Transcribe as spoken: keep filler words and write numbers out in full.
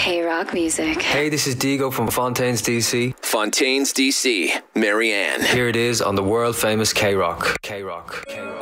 K-Rock music. Hey, this is Diego from Fontaines D C. Fontaines D C, Marianne. Here it is on the world famous K-Rock. K-Rock. K-Rock.